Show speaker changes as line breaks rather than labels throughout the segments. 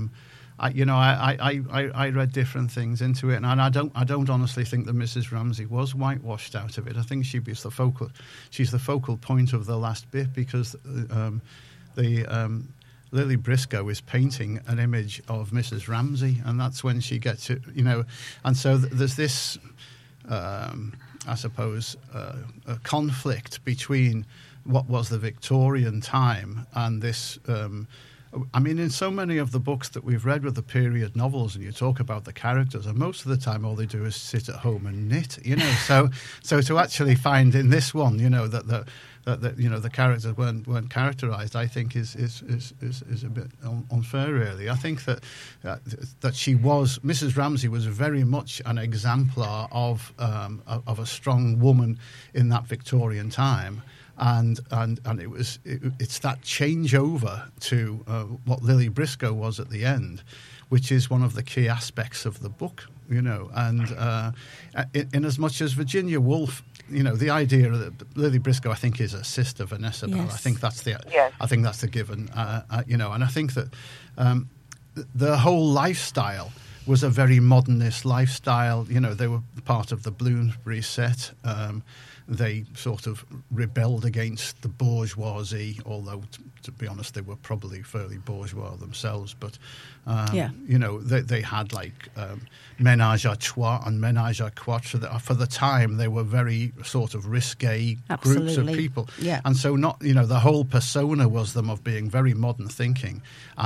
I read different things into it, and I don't honestly think that Mrs. Ramsay was whitewashed out of it. I think she's the focal point of the last bit, because Lily Briscoe is painting an image of Mrs. Ramsay, and that's when she gets it, and so there's this, I suppose, a conflict between what was the Victorian time and this. In so many of the books that we've read with the period novels, and you talk about the characters, and most of the time all they do is sit at home and knit, So to actually find in this one, that the characters weren't characterised, I think is a bit unfair, really. I think that she was, Mrs. Ramsay was very much an exemplar of a strong woman in that Victorian time. And it's that changeover to what Lily Briscoe was at the end, which is one of the key aspects of the book, And in as much as Virginia Woolf, the idea that Lily Briscoe, I think, is a sister Vanessa Bell.
Yes.
I think that's the given, And I think that the whole lifestyle was a very modernist lifestyle. They were part of the Bloomsbury set. They sort of rebelled against the bourgeoisie, although, to be honest, they were probably fairly bourgeois themselves. But, they had ménage à trois and ménage à quatre. For the time, they were very sort of risque groups of people.
Yeah.
And so the whole persona was them of being very modern thinking.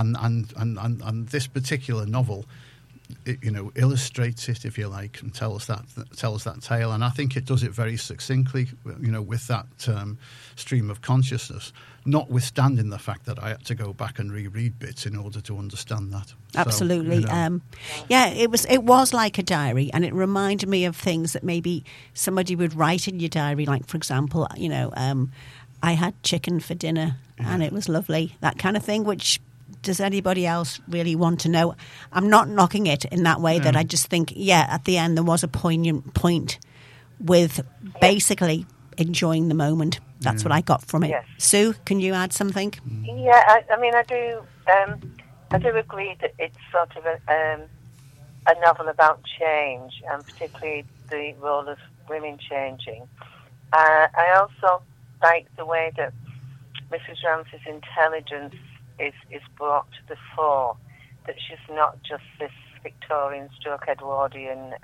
And this particular novel, it, illustrates it, if you like, and tells that tale. And I think it does it very succinctly, with that stream of consciousness, notwithstanding the fact that I had to go back and reread bits in order to understand that.
Absolutely.
So,
it was like a diary, and it reminded me of things that maybe somebody would write in your diary, like, for example, I had chicken for dinner and it was lovely, that kind of thing, which... Does anybody else really want to know? I'm not knocking it in that way, that I just think, at the end there was a poignant point with basically enjoying the moment. That's what I got from it.
Yes.
Sue, can you add something?
Yeah, I do agree that it's sort of a novel about change, and particularly the role of women changing. I also like the way that Mrs. Ramsay's intelligence is brought to the fore, that she's not just this Victorian stroke Edwardian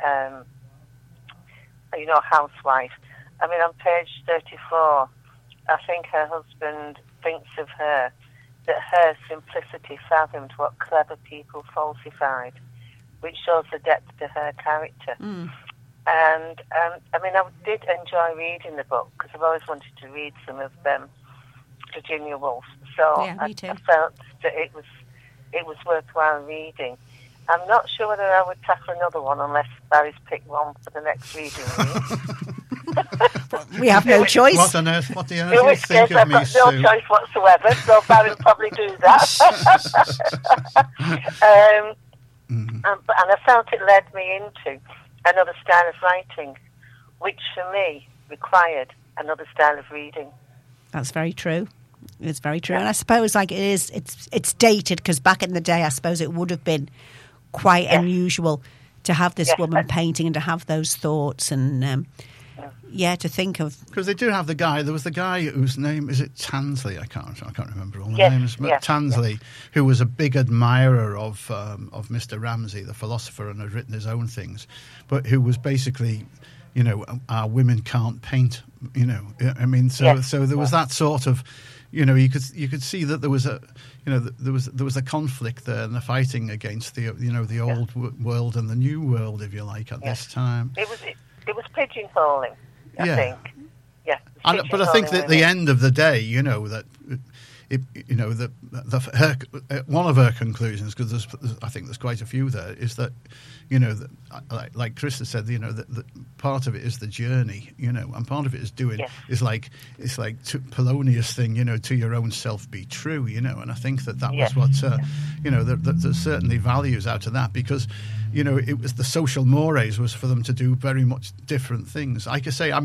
housewife. On page 34, I think her husband thinks of her, that her simplicity fathomed what clever people falsified, which shows the depth to her character. And I did enjoy reading the book, because I've always wanted to read some of Virginia Woolf. So
me too.
I felt that it was worthwhile reading. I'm not sure whether I would tackle another one unless Barry's picked one for the next reading.
We have no choice.
What on earth? What the earth
In
do you
which
think
case,
of
I've
me,
got no
Sue?
choice whatsoever, so Barry would probably do that. And I felt it led me into another style of writing, which for me required another style of reading.
That's very true. It's very true. And I suppose it's dated, because back in the day, I suppose it would have been quite unusual to have this woman painting and to have those thoughts and to think of.
Because they do have the guy. There was the guy whose name is it Tansley. I can't remember all the
Yes,
names. But Tansley, who was a big admirer of Mr. Ramsay, the philosopher, and had written his own things, but who was basically, our women can't paint. So there was that sort of. You could see that there was a conflict there, and the fighting against the old world and the new world, if you like, at this time.
It was pigeonholing, I think. Yeah.
But I think that at the end of the day, one of her conclusions, because I think there's quite a few there, is that like Chris has said, that part of it is the journey, and part of it is doing it's like Polonius thing, to your own self be true, and I think that was what there's certainly values out of that, because it was the social mores was for them to do very much different things. Like I say, I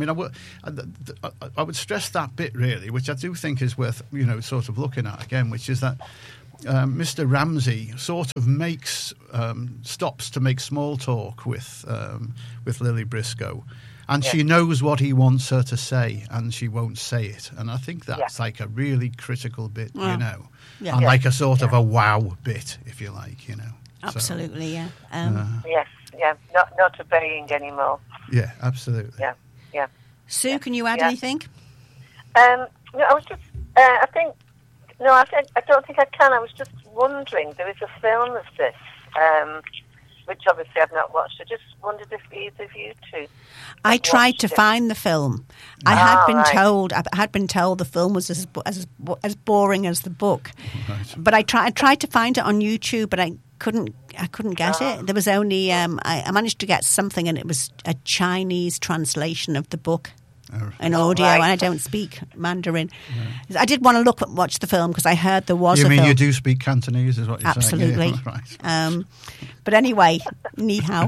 would stress that bit really, which I do think is worth sort of looking at again, which is that Mr. Ramsey sort of stops to make small talk with Lily Briscoe, and she knows what he wants her to say, and she won't say it. And I think that's like a really critical bit, you know, and like a sort of a wow bit, if you like, you know.
Absolutely,
so,
yes, not obeying anymore.
Yeah, absolutely.
Yeah.
Sue, can you add anything?
No, I was just. I don't think I can. I was just wondering. There is a film of this, which obviously I've not watched. I just wondered if either of you two.
I tried to find the film. I had been told the film was as boring as the book, but I tried to find it on YouTube, but I couldn't get it. There was only I managed to get something, and it was a Chinese translation of the book. An audio, and I don't speak Mandarin. No. I did want to watch the film because I heard there was a film.
You mean you do speak Cantonese, is what you're
saying?
Absolutely.
Yeah, right. But anyway, ni hao.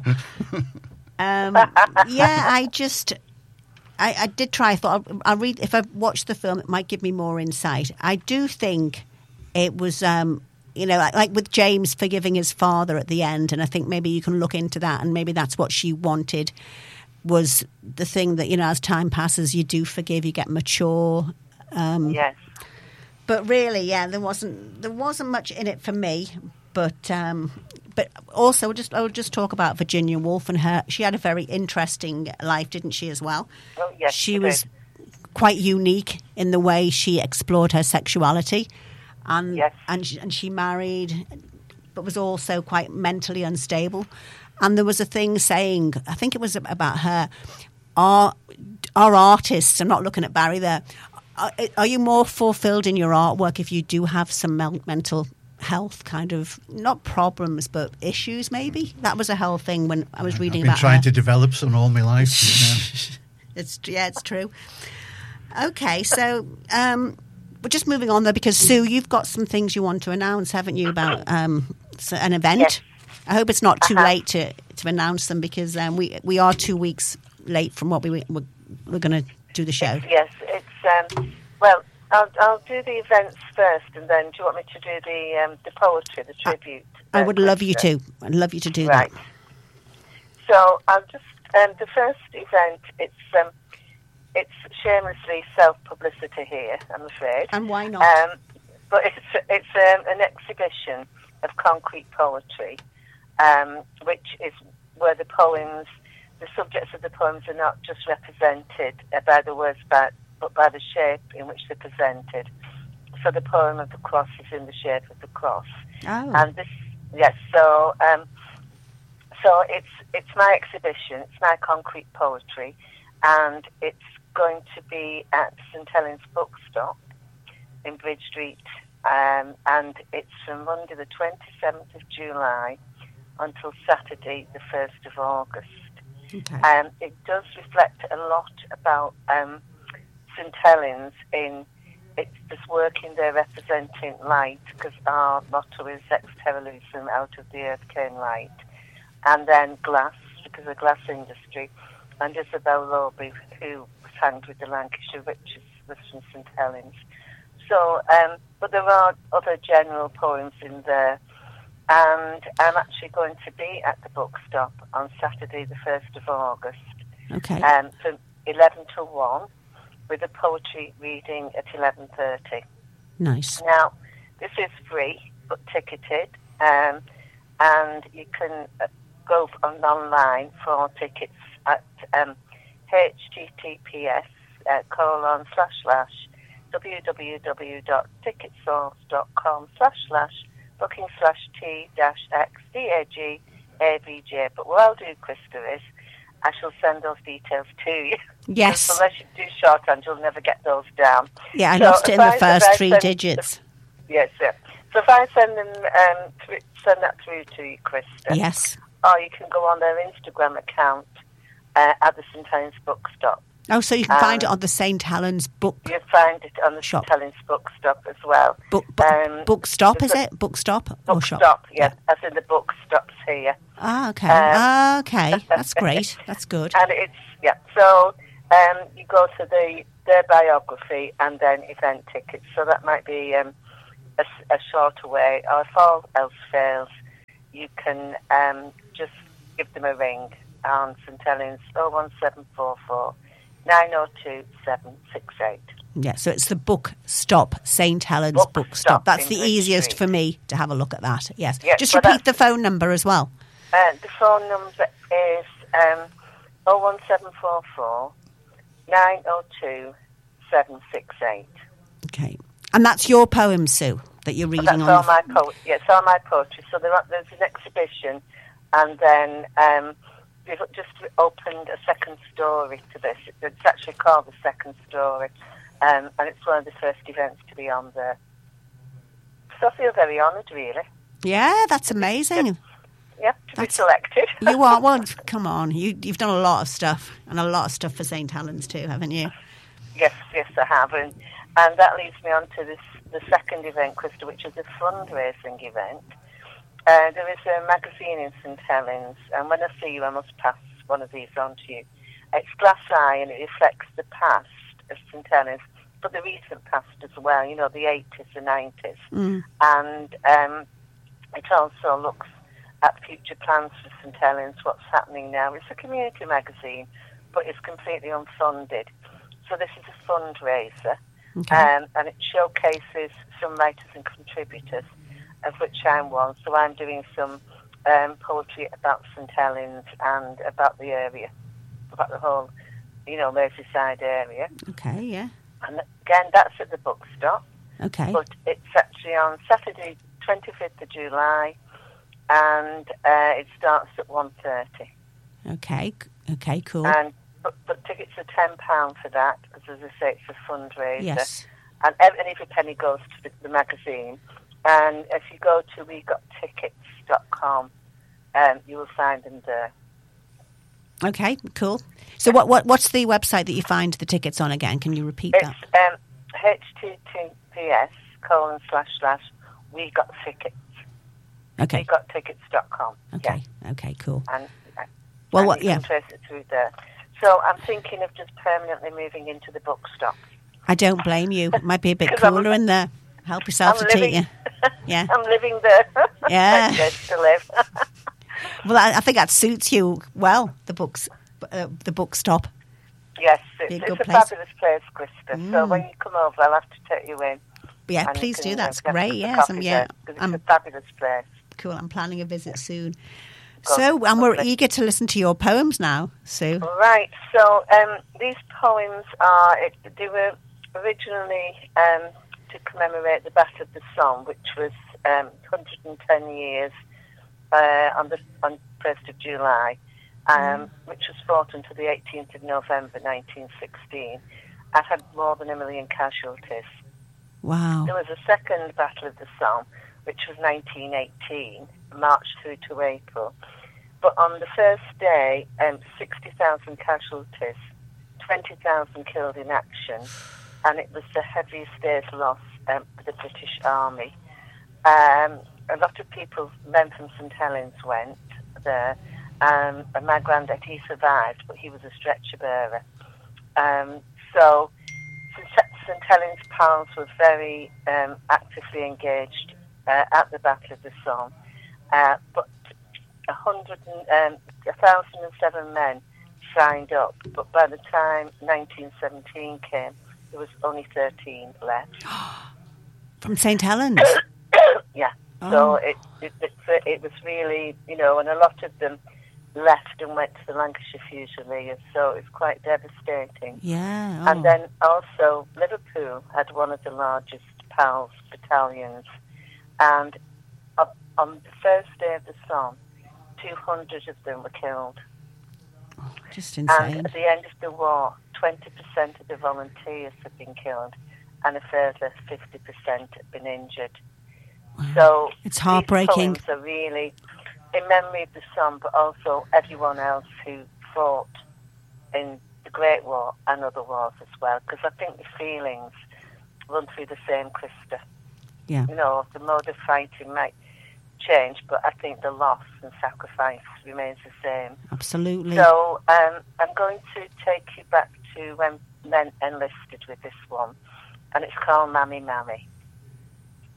I did try. I thought I'll read. If I watch the film, it might give me more insight. I do think it was, like with James forgiving his father at the end, and I think maybe you can look into that, and maybe that's what she wanted. Was the thing that, as time passes, you do forgive, you get mature.
Yes.
But really, there wasn't much in it for me. But also, I'll just talk about Virginia Woolf and her. She had a very interesting life, didn't she, as well?
Oh, yes.
She was quite unique in the way she explored her sexuality, and she married, but was also quite mentally unstable. And there was a thing saying, I think it was about her, are artists, I'm not looking at Barry there, are you more fulfilled in your artwork if you do have some mental health kind of, not problems, but issues maybe? That was a whole thing when I was reading about her.
I've been trying to develop some all my life.
It's true. Okay, so we're just moving on though, because Sue, you've got some things you want to announce, haven't you, about an event?
Yes.
I hope it's not too late to announce them, because we are 2 weeks late from what we're going to do the show.
Yes, it's well, I'll do the events first, and then do you want me to do the poetry, the tribute?
I would love you to. I'd love you to do that.
So I'll just the first event. It's shamelessly self-publicity here, I'm afraid.
And why not?
But it's an exhibition of concrete poetry. Which is where the subjects of the poems are not just represented by the words, but by the shape in which they're presented. So the poem of the cross is in the shape of the cross.
Oh.
And this, yes. So it's my exhibition. It's my concrete poetry, and it's going to be at St Helens Bookstop in Bridge Street, and it's from Monday the 27th of July until Saturday, the 1st of August.
Okay.
It does reflect a lot about St Helens in this work in there representing light, because our motto is Ex Terra Lucem, out of the earth came light, and then glass, because of the glass industry, and Isabel Lawbury, who was hanged with the Lancashire Witches, was from St Helens. So, but there are other general poems in there. And I'm actually going to be at the bookstop on Saturday, the 1st of August.
Okay.
From 11 to 1, with a poetry reading at 11:30.
Nice.
Now, this is free, but ticketed. And you can go online for tickets at https://www.ticketsource.com/booking/T-X-DAG-ABJ. But what I'll do, Krista, is I shall send those details to you.
Yes.
Unless you do shorthand, you'll never get those down.
Yeah, I lost it in the first three digits.
Yes, yeah. So if I send that through to you, Krista.
Yes.
Or you can go on their Instagram account at the St Helens Bookstop.
Oh, so you can find it on the St Helens book.
You find it on the
shop.
St Helens Bookstop as well.
Bookstop, is it? Bookstop or shop?
Bookstop, yeah. As in the bookstops here.
Ah, okay. Okay, that's great. That's good.
And it's, yeah, so you go to their biography and then event tickets. So that might be a shorter way, or if all else fails, you can just give them a ring on St Helens 01744 902 768.
Yeah, so it's the Book Stop, St Helens Book Stop. That's the easiest for me to have a look at that. Yes. Just repeat the phone number as well.
The phone number is 01744 902 768.
Okay. And that's your poem, Sue, that you're reading on.
That's all my poetry. Yeah, it's all my poetry. So there's an exhibition, and then we've just opened a second story to this. It's actually called The Second Story, and it's one of the first events to be on there. So I feel very honoured, really.
Yeah, that's amazing.
Yeah, to be selected.
You are. Well, come on. You've done a lot of stuff, and a lot of stuff for St Helens too, haven't you?
Yes, I have. And that leads me on to the second event, Krista, which is a fundraising event. There is a magazine in St Helens, and when I see you, I must pass one of these on to you. It's Glass Eye, and it reflects the past of St Helens, but the recent past as well, you know, the 80s, the 90s.
Mm.
And it also looks at future plans for St Helens, what's happening now. It's a community magazine, but it's completely unfunded. So this is a fundraiser,
Okay.
and it showcases some writers and contributors, of which I'm one. So I'm doing some poetry about St Helens and about the area, about the whole, you know, Merseyside area.
Okay, yeah.
And again, that's at the Bookstop.
Okay.
But it's actually on Saturday, 25th of July, and it starts at 1:30.
Okay, cool.
And but tickets are £10 for that, because as I say, it's a fundraiser.
Yes.
And every penny goes to the magazine. And if you go to wegottickets.com, you will find them there.
Okay, cool. So what's the website that you find the tickets on again? Can you repeat that?
It's https://wegottickets.
Okay.
Wegottickets.com.
Okay.
Yeah.
Okay, cool.
And
Well,
you can trace it through there. So I'm thinking of just permanently moving into the Bookstop.
I don't blame you. It might be a bit cooler in there. Help yourself to tea, yeah. Yeah.
I'm living there.
Yeah.
Place to live.
Well, I think that suits you well, the Bookstop.
Yes,
Be a
it's
good
a
place.
fabulous place, Krista. So when you come over, I'll have to take you in.
Yeah,
and
please
you
do.
can,
That's
get
great.
the
Yes,
coffee
yeah.
there, 'cause it's a fabulous place.
Cool. I'm planning a visit soon.
Good.
So, and we're
Lovely.
eager to listen to your poems now, Sue.
Right, so these poems they were originally to commemorate the Battle of the Somme, which was 110 years on 1st of July, which was fought until the 18th of November 1916. I've had more than 1 million casualties.
Wow.
There was a second Battle of the Somme, which was 1918, March through to April. But on the first day, 60,000 casualties, 20,000 killed in action, and it was the heaviest day's loss for the British Army. A lot of people, men from St Helens, went there, and my granddad, he survived, but he was a stretcher bearer. So St Helens pals were very actively engaged at the Battle of the Somme, but 1,007 men signed up, but by the time 1917 came, there was only 13 left.
From St Helens?
Yeah.
Oh.
So it was really, you know, and a lot of them left and went to the Lancashire Fusiliers, so it was quite devastating.
Yeah. Oh.
And then also Liverpool had one of the largest PALS battalions, and on the first day of the Somme, 200 of them were killed.
Just insane.
And at the end of the war, 20% of the volunteers had been killed, and a further 50% had been injured.
Wow.
So
It's heartbreaking.
These poems are really in memory of the Somme, but also everyone else who fought in the Great War and other wars as well, because I think the feelings run through the same, Krista.
Yeah.
You know, the mode of fighting might change, but I think the loss and sacrifice remains the same.
Absolutely.
So I'm going to take you back to when men enlisted with this one, and it's called Mammy Mammy.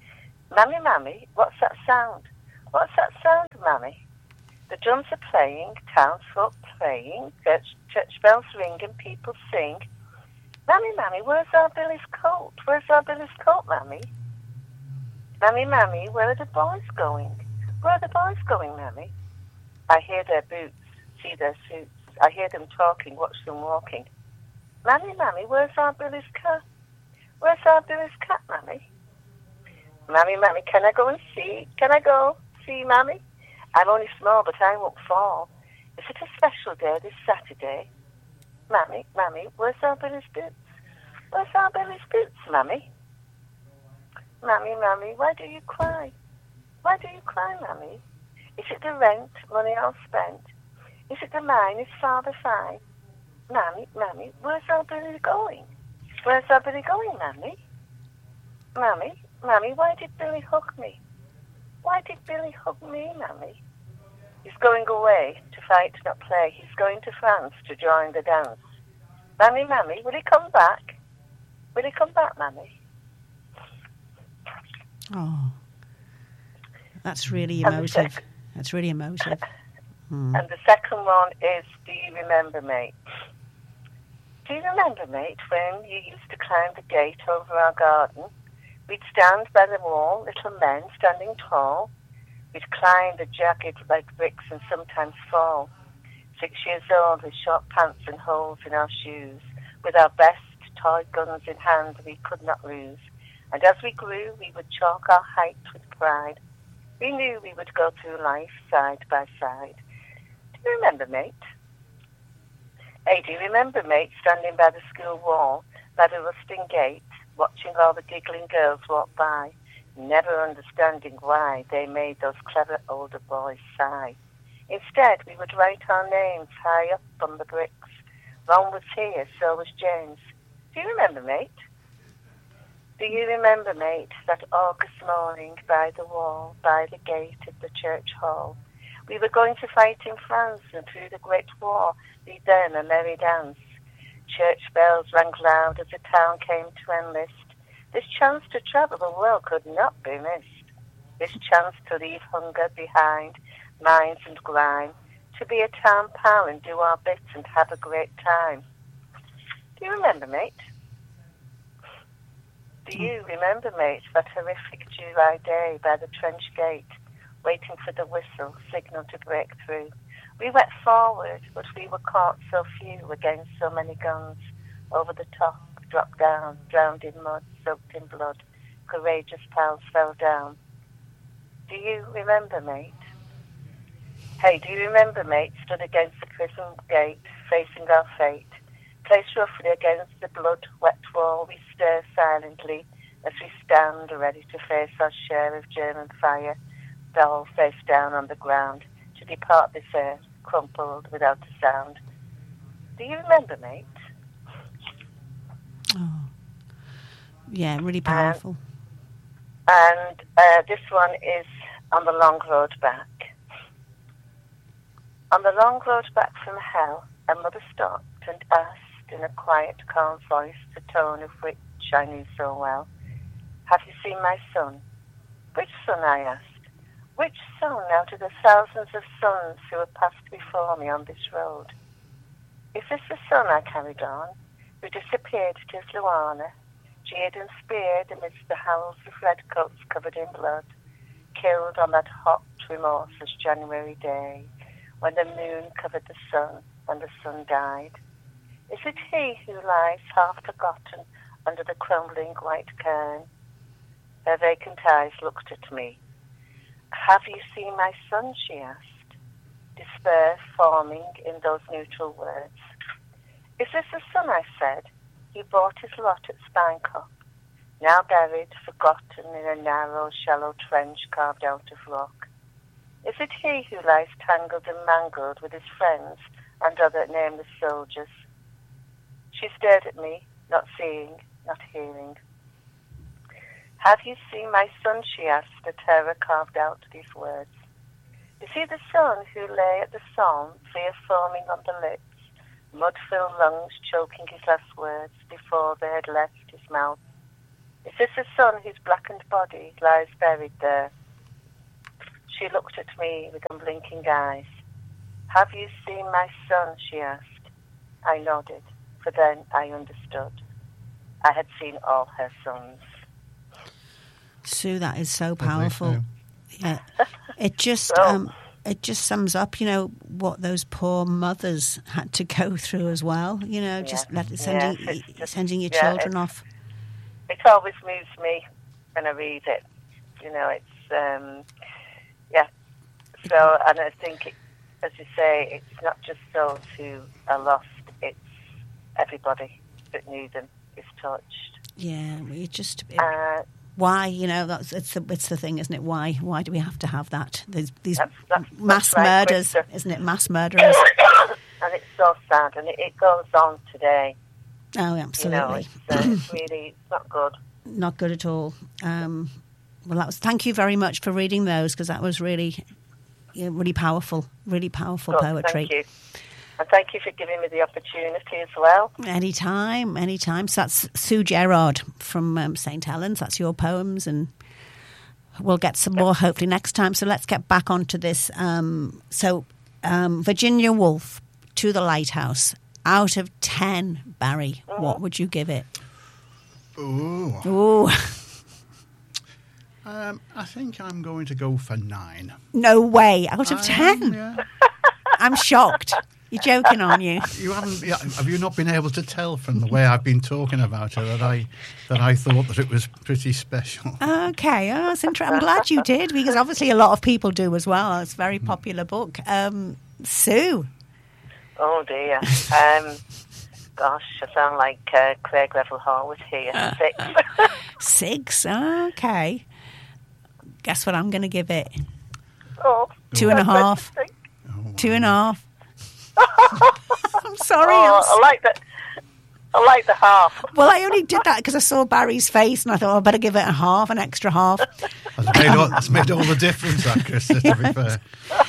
Mammy, Mammy, what's that sound? What's that sound, Mammy? The drums are playing, townsfolk playing, church bells ring and people sing. Mammy, Mammy, where's our Billy's coat? Where's our Billy's coat, Mammy? Mammy, Mammy, where are the boys going? Where are the boys going, Mammy? I hear their boots, see their suits. I hear them talking, watch them walking. Mammy, Mammy, where's our Billy's cat? Where's our Billy's cat, Mammy? Mammy, Mammy, can I go and see? Can I go see, Mammy? I'm only small, but I won't fall. Is it a special day this Saturday? Mammy, Mammy, where's our Billy's boots? Where's our Billy's boots, Mammy? Mammy, Mammy, why do you cry? Why do you cry, Mammy? Is it the rent, money all spent? Is it the mine, is father fine? Mammy, Mammy, where's our Billy going? Where's our Billy going, Mammy? Mammy, Mammy, why did Billy hug me? Why did Billy hug me, Mammy? He's going away to fight, not play. He's going to France to join the dance. Mammy, Mammy, will he come back? Will he come back, Mammy?
Oh, that's really emotive. That's really emotive.
And the second one is, do you remember, mate? Do you remember, mate, when you used to climb the gate over our garden? We'd stand by the wall, little men standing tall. We'd climb the jagged red bricks and sometimes fall. 6 years old with short pants and holes in our shoes. With our best toy guns in hand we could not lose. And as we grew, we would chalk our height with pride. We knew we would go through life side by side. Do you remember, mate? Hey, do you remember, mate, standing by the school wall, by the rusting gate, watching all the giggling girls walk by, never understanding why they made those clever older boys sigh. Instead, we would write our names high up on the bricks. Ron was here, so was James. Do you remember, mate? Do you remember, mate, that August morning by the wall, by the gate of the church hall? We were going to fight in France, and through the Great War, lead them a merry dance. Church bells rang loud as the town came to enlist. This chance to travel the world could not be missed. This chance to leave hunger behind, mines and grime, to be a town pal and do our bit and have a great time. Do you remember, mate? Do you remember, mate, that horrific July day by the trench gate, waiting for the whistle, signal to break through? We went forward, but we were caught so few against so many guns. Over the top, dropped down, drowned in mud, soaked in blood. Courageous pals fell down. Do you remember, mate? Hey, do you remember, mate, stood against the prison gate, facing our fate? Placed roughly against the blood-wet wall, we stare silently as we stand ready to face our share of German fire, all face down on the ground, to depart this earth, crumpled without a sound. Do you remember, mate?
Oh, yeah, really powerful.
And this one is On the Long Road Back. On the long road back from hell, a mother stopped and asked in a quiet, calm voice, the tone of which I knew so well, "Have you seen my son?" "Which son?" I asked. "Which son out of the thousands of sons who have passed before me on this road?" "Is this the son," I carried on, "who disappeared at his Luana, jeered and speared amidst the howls of redcoats covered in blood, killed on that hot, remorseless January day, when the moon covered the sun and the sun died? Is it he who lies half forgotten under the crumbling white cairn?" Her vacant eyes looked at me. "Have you seen my son?" she asked, despair forming in those neutral words. "Is this the son?" I said. "He bought his lot at Steinkop, now buried, forgotten in a narrow, shallow trench carved out of rock. Is it he who lies tangled and mangled with his friends and other nameless soldiers?" She stared at me, not seeing, not hearing. "Have you seen my son?" she asked, the terror carved out these words. "Is he the son who lay at the Somme, fear foaming on the lips, mud-filled lungs choking his last words before they had left his mouth? Is this a son whose blackened body lies buried there? She looked at me with unblinking eyes. Have you seen my son? She asked. I nodded, for then I understood. I had seen all her sons.
Sue, that is so powerful. Yeah, it just sums up, what those poor mothers had to go through as well. Sending your children off.
It always moves me when I read it. It's So, and I think, as you say, it's not just those who are lost; it's everybody that knew them is touched.
Yeah, why? It's the thing, isn't it? Why do we have to have that? These mass murders, isn't it? Mass murderers.
And it's so sad, and it goes on today.
Oh, absolutely.
It's not good.
Not good at all. Thank you very much for reading those, because that was really powerful poetry.
Thank you. And thank you for giving me the opportunity as well. Anytime.
So that's Sue Gerard from St. Helens. That's your poems, and we'll get some more hopefully next time. So let's get back onto this. Virginia Woolf, To the Lighthouse. Out of 10, Barry, what would you give it? Ooh.
I think I'm going to go for 9.
No way. Out of 10?
Yeah.
I'm shocked. You're joking, aren't you?
You haven't? Yeah, have you not been able to tell from the way I've been talking about her that I thought that it was pretty special?
Okay, that's interesting. I'm glad you did, because obviously a lot of people do as well. It's a very popular book. Sue.
Oh dear. Gosh, I sound like Craig Revel Horwood here. 6.
6. Okay. Guess what I'm going to give it? 2.5. 2.5. I'm sorry.
I like the half.
Well, I only did that because I saw Barry's face and I thought, I better give it a half, an extra half.
That's made all the difference, that, Chris, to be fair.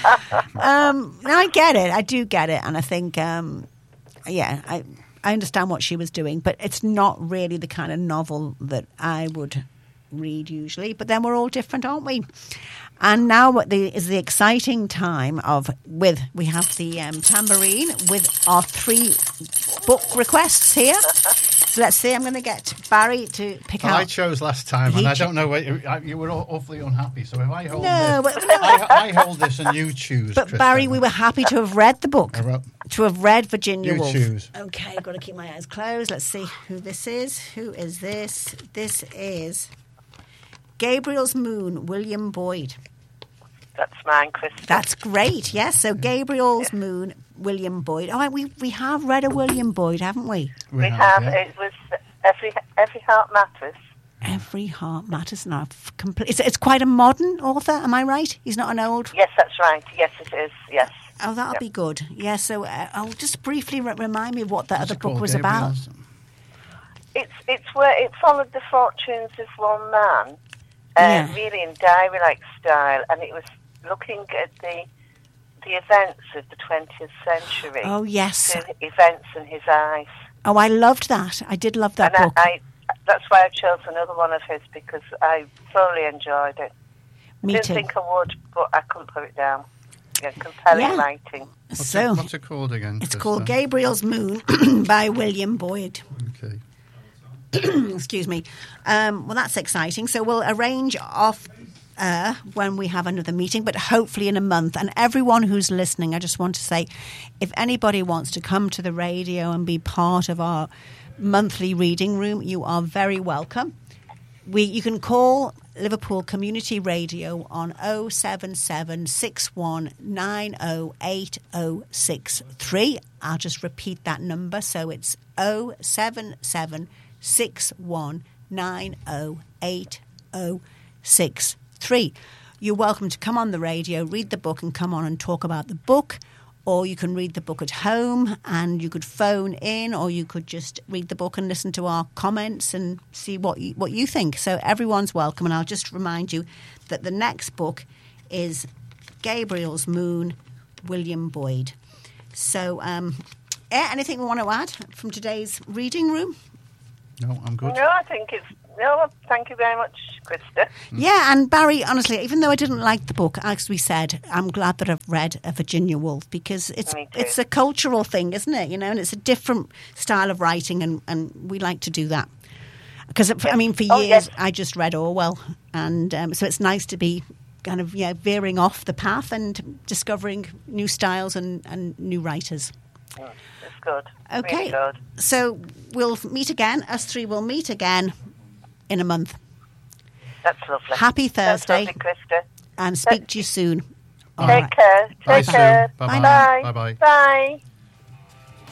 I get it. I do get it. And I think, I understand what she was doing, but it's not really the kind of novel that I would read usually. But then we're all different, aren't we? And now is the exciting time we have the tambourine with our 3 book requests here. So let's see, I'm going to get Barry to pick out.
I chose last time, and I don't know, you were awfully unhappy, so if I hold I hold this and you choose.
But
Chris,
Barry, we were happy to have read the book, to have read Virginia Woolf.
You choose.
Okay, I've got to keep my eyes closed. Let's see who this is. Who is this? This is Gabriel's Moon, William Boyd.
That's mine, Chris.
That's great, yes. So Gabriel's Moon, William Boyd. Oh, we have read a William Boyd, haven't we?
We have. Yeah. It was Every Heart Matters.
Every Heart Matters. Now, it's quite a modern author, am I right? He's not an old...
Yes, that's right. Yes, it is, yes.
Oh, that'll be good. Yeah, so I'll just briefly remind me what that other book was about.
It's where it followed the fortunes of one man, really in diary-like style, and it was looking at the events of the 20th century.
Oh, yes.
The events in his eyes.
Oh, I loved that. I did love that book.
That's why I chose another one of his, because I thoroughly enjoyed it.
Me
didn't
too.
think I would, but I couldn't put it down. Yeah, compelling writing.
What's it called again?
It's called Gabriel's Moon by William Boyd.
Okay.
Excuse me. Well, that's exciting. So we'll arrange off when we have another meeting, but hopefully in a month. And everyone who's listening, I just want to say, if anybody wants to come to the radio and be part of our monthly reading room, you are very welcome. You can call Liverpool Community Radio on 07761908063. I'll just repeat that number. So it's 07761908063. You're welcome to come on the radio, read the book and come on and talk about the book. Or you can read the book at home and you could phone in, or you could just read the book and listen to our comments and see what you think. So everyone's welcome. And I'll just remind you that the next book is Gabriel's Moon, William Boyd. So anything we want to add from today's reading room?
No, I'm good.
No, I think it's No, thank you very much, Krista.
Yeah, and Barry, honestly, even though I didn't like the book, as we said, I'm glad that I've read A Virginia Woolf, because it's a cultural thing, isn't it? You know, and it's a different style of writing, and we like to do that. Because, I mean, for years, I just read Orwell, and so it's nice to be kind of veering off the path and discovering new styles and new writers.
It's good.
Okay,
really good.
So we'll meet again. Us three will meet again in a month.
That's lovely.
Happy Thursday.
That's lovely, Krista.
And speak to you soon.
Take care.
Bye,
Take care.
Sue. Bye-bye.
Bye.
Bye-bye.
Bye.